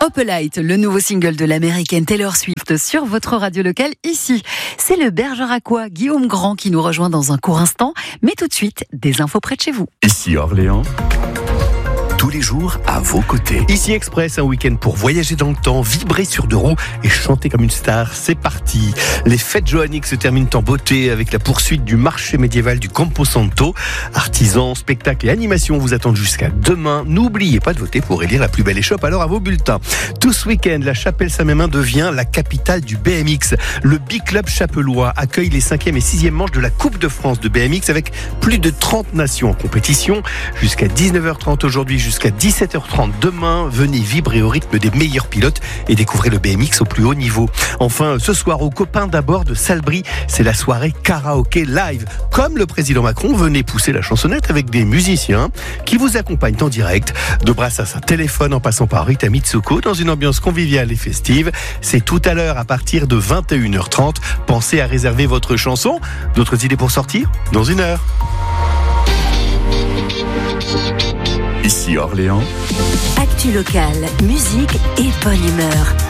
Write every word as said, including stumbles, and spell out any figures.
Opalite, le nouveau single de l'américaine Taylor Swift sur votre radio locale ici. C'est le bergeracois Guillaume Grand qui nous rejoint dans un court instant. Mais tout de suite, des infos près de chez vous. Ici Orléans. Tous les jours à vos côtés. Ici Express, un week-end pour voyager dans le temps, vibrer sur deux roues et chanter comme une star. C'est parti. Les fêtes johanniques se terminent en beauté avec la poursuite du marché médiéval du Campo Santo. Artisans, spectacles et animations vous attendent jusqu'à demain. N'oubliez pas de voter pour élire la plus belle échoppe alors à vos bulletins. Tout ce week-end, la Chapelle-Saint-Mémin devient la capitale du B M X. Le Biclub Chapellois accueille les cinquième et sixième manches de la Coupe de France de B M X avec plus de trente nations en compétition. Jusqu'à dix-neuf heures trente aujourd'hui, jusqu'à dix-sept heures trente demain, venez vibrer au rythme des meilleurs pilotes et découvrez le B M X au plus haut niveau. Enfin, ce soir, aux copains d'abord de Salbris, c'est la soirée karaoké live. Comme le président Macron, venez pousser la chansonnette avec des musiciens qui vous accompagnent en direct. De Brassens à Téléphone en passant par Rita Mitsuko dans une ambiance conviviale et festive. C'est tout à l'heure à partir de vingt et une heures trente. Pensez à réserver votre chanson. D'autres idées pour sortir ? Dans une heure. Ici Orléans. Actu locale, musique et bonne humeur.